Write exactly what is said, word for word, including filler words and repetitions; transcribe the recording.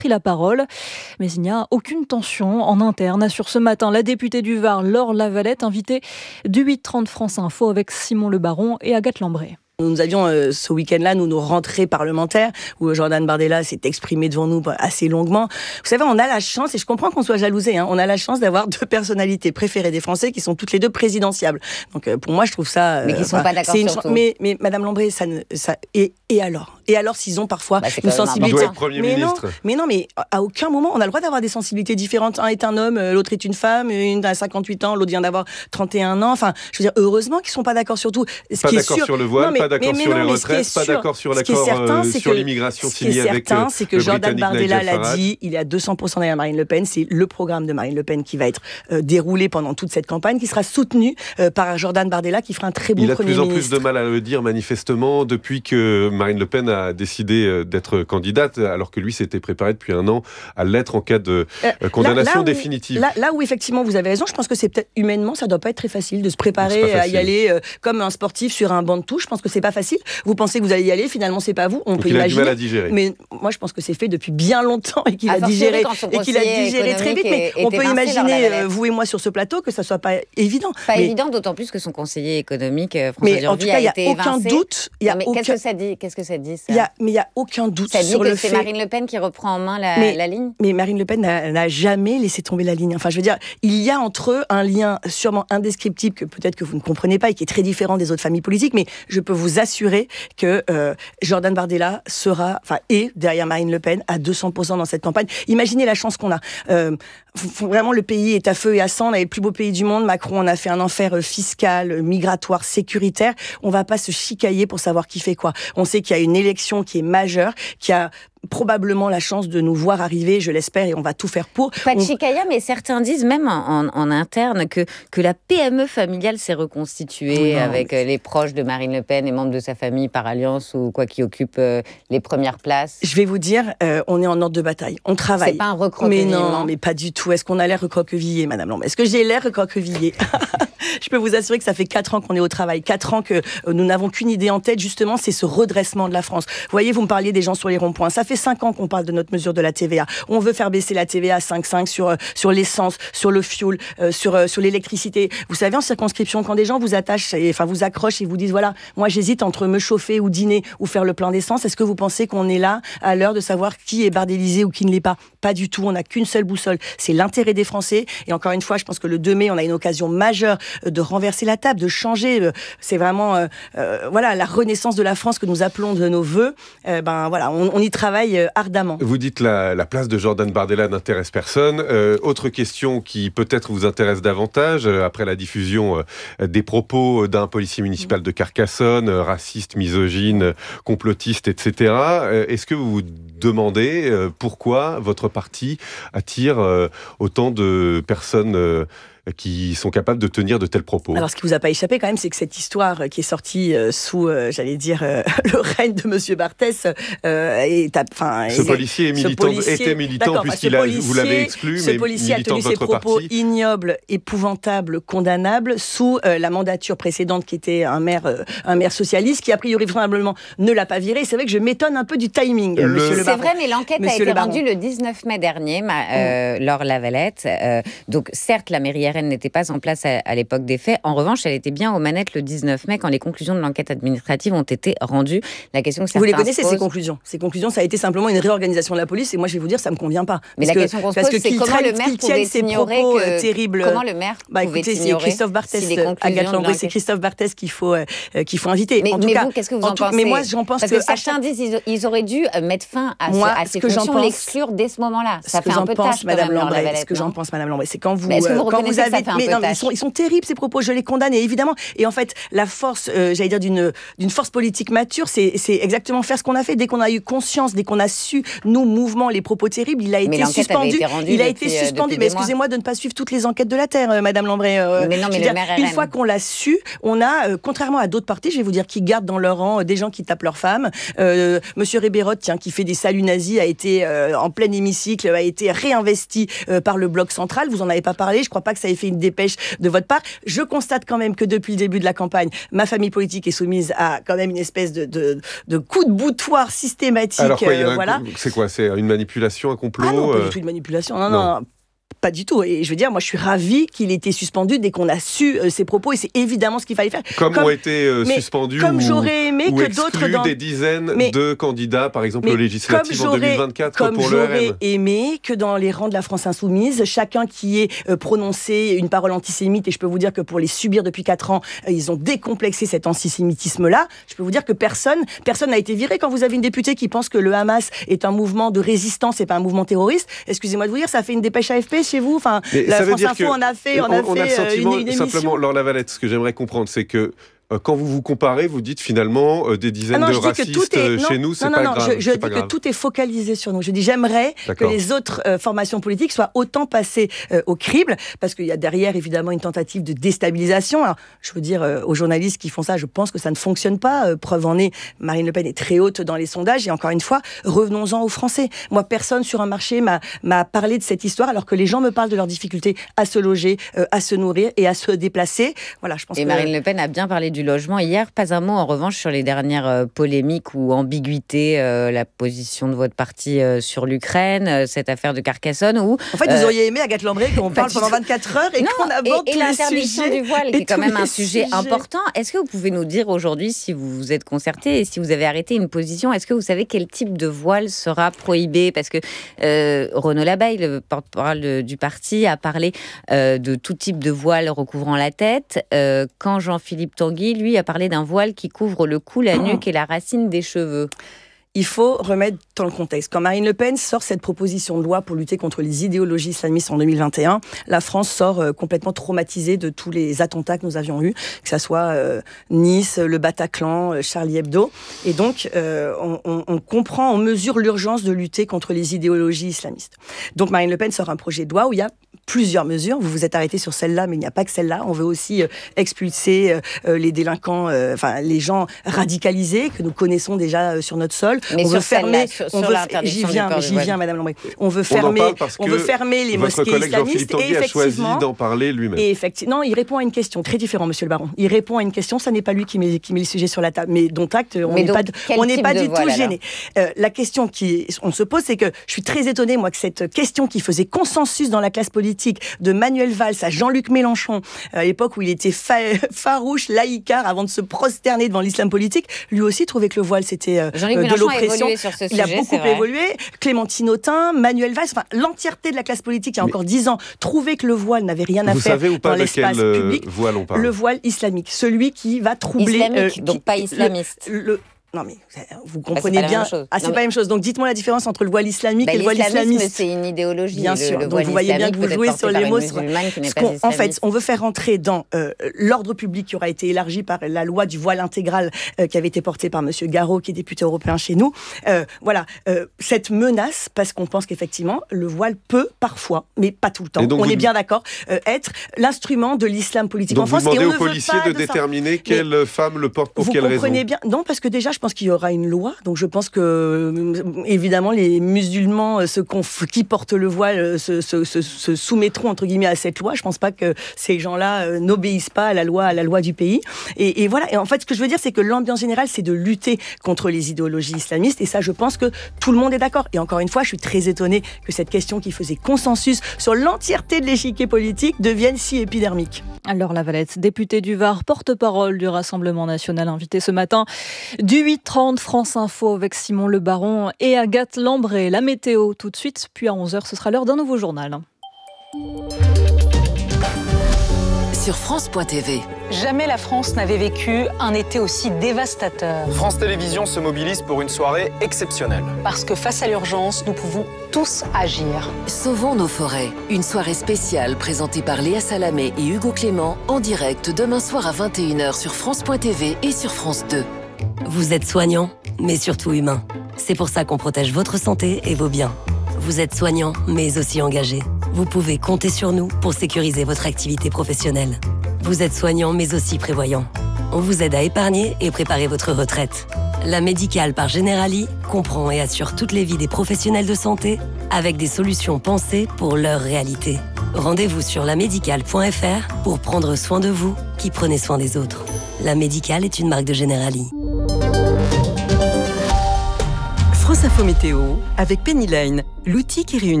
pris la parole. Mais il n'y a aucune tension en interne, assure ce matin la députée du Var, Laure Lavalette, invitée du huit trente France Info avec Simon Le Baron et Agathe Lambré. Nous avions euh, ce week-end-là, nous, nos rentrées parlementaires, où Jordan Bardella s'est exprimé devant nous assez longuement. Vous savez, on a la chance, et je comprends qu'on soit jalousé, hein, on a la chance d'avoir deux personnalités préférées des Français qui sont toutes les deux présidentiables. Donc euh, pour moi, je trouve ça... Euh, mais qui ne sont bah, pas d'accord une sur tout. Mais, mais Madame Lambré, ça, ne, ça et, et alors Et alors s'ils ont parfois bah, une sensibilité... Il doit être Premier mais ministre. Non, mais non, mais à aucun moment, on a le droit d'avoir des sensibilités différentes. Un est un homme, l'autre est une femme, une a cinquante-huit ans, l'autre vient d'avoir trente et un ans. Enfin, je veux dire, heureusement qu'ils ne sont pas d'accord sur tout. Ce pas qui d'accord est sûr... sur le voile, non, mais, pas d'accord mais, mais sur non, les retraites. Pas d'accord sur l'accord certain, euh, sur que, l'immigration Ce signé qui est avec certain, euh, c'est que le Jordan Britannique Bardella Nigel l'a Farage. dit, il est à deux cents pour cent derrière Marine Le Pen. C'est le programme de Marine Le Pen qui va être euh, déroulé pendant toute cette campagne, qui sera soutenu euh, par Jordan Bardella, qui fera un très bon il Premier ministre. Il a de plus en ministre. plus de mal à le dire, manifestement, depuis que Marine Le Pen a décidé euh, d'être candidate, alors que lui s'était préparé depuis un an à l'être en cas de euh, condamnation là, là où, définitive. Là, là où, effectivement, vous avez raison, je pense que c'est peut-être humainement, ça doit pas être très facile de se préparer à y aller euh, comme un sportif sur un banc de touche. Je pense que c'est pas facile. Vous pensez que vous allez y aller, finalement, c'est pas vous. On Donc peut il imaginer. a du mal à digérer. Mais moi, je pense que c'est fait depuis bien longtemps et qu'il a digéré et qu'il a digéré très vite. Mais on peut imaginer, euh, vous et moi, sur ce plateau, que ça soit pas évident. Pas mais... évident, d'autant plus que son conseiller économique, François mais en tout cas, il y a aucun doute. Il y a mais aucun... qu'est-ce que ça dit Qu'est-ce que ça dit ça il y a, Mais il y a aucun doute ça dit sur que le c'est fait. Marine Le Pen qui reprend en main la, mais, la ligne. Mais Marine Le Pen n'a, n'a jamais laissé tomber la ligne. Enfin, je veux dire, il y a entre eux un lien sûrement indescriptible que peut-être que vous ne comprenez pas et qui est très différent des autres familles politiques. Mais je peux vous assurer que euh, Jordan Bardella sera, enfin, est derrière Marine Le Pen à deux cents pour cent dans cette campagne. Imaginez la chance qu'on a. Euh, vraiment, le pays est à feu et à sang. On est le plus beau pays du monde. Macron, on a fait un enfer fiscal, migratoire, sécuritaire. On va pas se chicailler pour savoir qui fait quoi. On sait qu'il y a une élection qui est majeure, qui a probablement la chance de nous voir arriver, je l'espère, et on va tout faire pour. Pas de on... chicaille, mais certains disent même en, en, en interne que, que la P M E familiale s'est reconstituée non, avec mais... les proches de Marine Le Pen et membres de sa famille par alliance ou quoi qui occupe euh, les premières places. Je vais vous dire, euh, on est en ordre de bataille, on travaille. C'est pas un recroquevillement. Mais non, mais pas du tout. Est-ce qu'on a l'air recroquevillé, Madame Lambré ? Est-ce que j'ai l'air recroquevillé ? Je peux vous assurer que ça fait quatre ans qu'on est au travail, quatre ans que euh, nous n'avons qu'une idée en tête, justement, c'est ce redressement de la France. Vous voyez, vous me parliez des gens sur les ronds-points. Ça fait cinq ans qu'on parle de notre mesure de la T V A. On veut faire baisser la T V A à cinq virgule cinq sur, euh, sur l'essence, sur le fioul, euh, sur, euh, sur l'électricité. Vous savez, en circonscription, quand des gens vous attachent, et, enfin, vous accrochent et vous disent, voilà, moi j'hésite entre me chauffer ou dîner ou faire le plein d'essence, est-ce que vous pensez qu'on est là à l'heure de savoir qui est bardélisé ou qui ne l'est pas ? Pas du tout. On n'a qu'une seule boussole. C'est l'intérêt des Français. Et encore une fois, je pense que le deux mai, on a une occasion majeure de renverser la table, de changer. C'est vraiment euh, euh, voilà, la renaissance de la France que nous appelons de nos voeux. Euh, ben, voilà, on, on y travaille euh, ardemment. Vous dites la, la place de Jordan Bardella n'intéresse personne. Euh, autre question qui peut-être vous intéresse davantage, euh, après la diffusion euh, des propos d'un policier municipal de Carcassonne, euh, raciste, misogyne, complotiste, et cetera. Euh, est-ce que vous vous demandez euh, pourquoi votre parti attire euh, autant de personnes euh, qui sont capables de tenir de tels propos? Alors, ce qui vous a pas échappé quand même, c'est que cette histoire qui est sortie euh, sous, euh, j'allais dire, euh, le règne de Monsieur Barthès euh, est, enfin, ce est, policier est militant, policier, était militant puisqu'il a, vous l'avez exclu, ce mais policier militant a tenu de votre ses propos parti. ignobles, épouvantables, condamnables sous euh, la mandature précédente qui était un maire, euh, un maire socialiste qui a priori vraisemement ne l'a pas viré. C'est vrai que je m'étonne un peu du timing, le... Monsieur le Baron. C'est vrai, mais l'enquête Monsieur a été le rendue le dix-neuf mai dernier, ma, euh, mmh. Laure Lavalette. Euh, donc, certes, la mairie R N n'était pas en place À, à l'époque des faits. En revanche, elle était bien aux manettes le dix-neuf mai quand les conclusions de l'enquête administrative ont été rendues. La question que certains vous les connaissez, se posent... ces conclusions Ces conclusions, ça a été simplement une réorganisation de la police et moi, je vais vous dire, ça me convient pas. Mais parce la que, question qu'on se parce pose, que c'est comment le maire pouvait ignorer propos, que... euh, terribles. Comment le maire bah, pouvait écoutez, ignorer c'est Christophe Barthès, si Agathe Lambré, c'est Christophe Barthès qu'il faut, euh, qu'il faut inviter. Mais, en tout mais cas, vous, qu'est-ce que vous en, en tout, pensez Mais moi, j'en pense Parce que... que certains disent qu'ils ils auraient dû mettre fin à, moi, ce, à ces que fonctions, pense, l'exclure dès ce moment-là. Ça fait un peu tâche, Madame Lambré. Valette, ce que j'en pense, Madame Lambré, c'est quand vous... Est-ce que vous quand vous avez... que ça fait un mais peu non, tâche ils sont, ils sont terribles, ces propos, je les condamne, et évidemment. Et en fait, la force, euh, j'allais dire, d'une, d'une force politique mature, c'est, c'est exactement faire ce qu'on a fait. Dès qu'on a eu conscience, dès qu'on a su, nous, mouvement, les propos terribles, il a été suspendu. Été il a depuis, été suspendu. Euh, mais excusez-moi de ne pas suivre toutes les enquêtes de la Terre, euh, Madame Lambré. Euh, mais non, mais le dire, maire une R N. fois qu'on l'a su, on a, euh, contrairement à d'autres partis, je vais vous dire, qui gardent dans leur rang euh, des gens qui tapent leurs femmes. Euh, Monsieur Ribérot, tiens, qui fait des saluts nazis, a été euh, en plein hémicycle, a été réinvesti euh, par le bloc central. Vous en avez pas parlé. Je crois pas que ça avez fait une dépêche de votre part. Je constate quand même que depuis le début de la campagne, ma famille politique est soumise à quand même une espèce de, de, de coup de boutoir systématique. Alors quoi, il y a euh, un, voilà. C'est quoi? C'est une manipulation, un complot? Ah non, pas euh... du tout une manipulation. Non, non. non. non. Pas du tout. Et je veux dire, moi, je suis ravie qu'il ait été suspendu dès qu'on a su euh, ses propos. Et c'est évidemment ce qu'il fallait faire. Comme, comme ont été euh, suspendus comme ou, j'aurais aimé ou que d'autres dans... des dizaines mais, de candidats, par exemple, aux législatives en deux mille vingt-quatre comme pour le R N. J'aurais aimé que dans les rangs de la France insoumise, chacun qui ait euh, prononcé une parole antisémite, et je peux vous dire que pour les subir depuis quatre ans, euh, ils ont décomplexé cet antisémitisme-là. Je peux vous dire que personne personne n'a été viré. Quand vous avez une députée qui pense que le Hamas est un mouvement de résistance et pas un mouvement terroriste, excusez-moi de vous dire, ça fait une dépêche A F P chez vous. Enfin, Mais la ça veut France dire Info que en a fait, on, on, a on fait a le sentiment, une, une émission. simplement, Laure Lavalette, ce que j'aimerais comprendre, c'est que euh, quand vous vous comparez, vous dites finalement euh, des dizaines ah non, de racistes est... chez non, nous, c'est non, pas non, grave. Je, je dis grave. que tout est focalisé sur nous. Je dis j'aimerais D'accord. que les autres euh, formations politiques soient autant passées euh, au crible, parce qu'il y a derrière évidemment une tentative de déstabilisation. Alors, je veux dire euh, aux journalistes qui font ça, je pense que ça ne fonctionne pas. Euh, preuve en est, Marine Le Pen est très haute dans les sondages. Et encore une fois, revenons-en aux Français. Moi, personne sur un marché m'a, m'a parlé de cette histoire, alors que les gens me parlent de leurs difficultés à se loger, euh, à se nourrir et à se déplacer. Voilà, je pense et que... Marine Le Pen a bien parlé du logement hier. Pas un mot en revanche sur les dernières euh, polémiques ou ambiguïtés, euh, la position de votre parti euh, sur l'Ukraine, euh, cette affaire de Carcassonne. Où, en fait, euh, vous auriez aimé, Agathe Lambray, qu'on parle pendant vingt-quatre heures et non, qu'on aborde et, tous et les l'interdiction sujets. du voile, qui est quand même un sujet sujets. important. Est-ce que vous pouvez nous dire aujourd'hui si vous vous êtes concerté et si vous avez arrêté une position? Est-ce que vous savez quel type de voile sera prohibé? Parce que euh, Renaud Labaille, le porte-parole du parti, a parlé euh, de tout type de voile recouvrant la tête, euh, quand Jean-Philippe Tanguy, lui, a parlé d'un voile qui couvre le cou, la nuque et la racine des cheveux. Il faut remettre dans le contexte. Quand Marine Le Pen sort cette proposition de loi pour lutter contre les idéologies islamistes en deux mille vingt et un, la France sort euh, complètement traumatisée de tous les attentats que nous avions eus, que ça soit euh, Nice, le Bataclan, euh, Charlie Hebdo. Et donc, euh, on, on, on comprend, on mesure l'urgence de lutter contre les idéologies islamistes. Donc, Marine Le Pen sort un projet de loi où il y a plusieurs mesures. Vous vous êtes arrêté sur celle-là, mais il n'y a pas que celle-là. On veut aussi euh, expulser euh, les délinquants, euh, enfin les gens radicalisés que nous connaissons déjà euh, sur notre sol. Mais on sur veut fermer, sur, on sur veut, l'interdiction j'y viens, du port j'y du voile. viens, Madame Lambray. On veut fermer, on, on veut fermer les votre mosquées collègue islamistes. Jean-Philippe Tanguy et a choisi effectivement, d'en parler lui-même. Et effectivement, non, il répond à une question très différente, Monsieur le Baron. Il répond à une question. Ça n'est pas lui qui met, qui met le sujet sur la table, mais dont acte, on n'est pas, on n'est pas du tout gêné. Euh, la question qui, on se pose, c'est que je suis très étonnée, moi, que cette question qui faisait consensus dans la classe politique de Manuel Valls à Jean-Luc Mélenchon, à l'époque où il était fa- farouche, laïcard, avant de se prosterner devant l'islam politique, lui aussi trouvait que le voile c'était euh, Jean-Luc de Mélenchon l'oppression. A évolué sur ce il a sujet, beaucoup évolué. Clémentine Autain, Manuel Valls, enfin l'entièreté de la classe politique, il y a Mais encore dix ans, trouvait que le voile n'avait rien à vous faire savez ou pas dans de l'espace quel, euh, public. voile on parle? Le voile islamique, celui qui va troubler. Islamique, euh, donc qui- pas islamiste. Le, le- non mais vous Bah, comprenez c'est pas la bien. même chose. Ah, c'est Non, pas la même chose. Donc dites-moi la différence entre le voile islamique Bah, et le voile l'islamisme, islamiste. c'est une idéologie. Bien le, sûr. le Donc voile vous voyez bien que vous islamique jouez peut être sur porté les par mots. une musulmane qui n'est Ce pas qu'on- en fait, islamiste. on veut faire rentrer dans euh, l'ordre public qui aura été élargi par la loi du voile intégral euh, qui avait été portée par Monsieur Garot, qui est député européen chez nous. Euh, voilà, euh, cette menace, parce qu'on pense qu'effectivement, le voile peut parfois, mais pas tout le temps, Et donc on vous- est bien d'accord, euh, être l'instrument de l'islam politique Donc en vous France. demandez et on aux ne veut policiers pas de, de ça. déterminer quelle femme le porte pour Vous quelle raison? comprenez bien. Non, parce que déjà, je pense qu'il y aura une loi. Donc, je pense que, euh, évidemment, les musulmans euh, se conf- qui portent le voile euh, se, se, se, se soumettront, entre guillemets, à cette loi. Je pense pas que ces gens-là euh, n'obéissent pas à la loi, à la loi du pays. Et, et voilà. Et en fait, ce que je veux dire, c'est que l'ambiance générale, c'est de lutter contre les idéologies islamistes. Et ça, je pense que tout le monde est d'accord. Et encore une fois, je suis très étonnée que cette question qui faisait consensus sur l'entièreté de l'échiquier politique devienne si épidermique. Alors Lavalette, députée du Var, porte-parole du Rassemblement national, invité ce matin du huit trente France Info avec Simon Le Baron et Agathe Lambray. La météo tout de suite, puis à onze heures, ce sera l'heure d'un nouveau journal. Sur France point T V. Jamais la France n'avait vécu un été aussi dévastateur. France Télévisions se mobilise pour une soirée exceptionnelle. Parce que face à l'urgence, nous pouvons tous agir. Sauvons nos forêts. Une soirée spéciale présentée par Léa Salamé et Hugo Clément en direct demain soir à vingt et une heures sur France point T V et sur France deux. Vous êtes soignant, mais surtout humain. C'est pour ça qu'on protège votre santé et vos biens. Vous êtes soignant, mais aussi engagé. Vous pouvez compter sur nous pour sécuriser votre activité professionnelle. Vous êtes soignant, mais aussi prévoyant. On vous aide à épargner et préparer votre retraite. La médicale par Generali comprend et assure toutes les vies des professionnels de santé avec des solutions pensées pour leur réalité. Rendez-vous sur la médicale point f r pour prendre soin de vous qui prenez soin des autres. La Médicale est une marque de Generali. France Info Météo avec Penny Lane, l'outil qui réunit